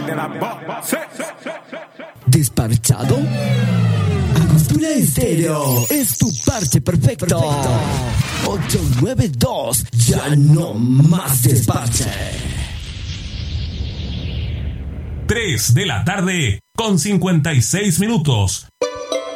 de la voz. ¿Desparchado? Angostura Estéreo es tu parche perfecto. 892, ya no más desparche. 3 de la tarde con 56 minutos.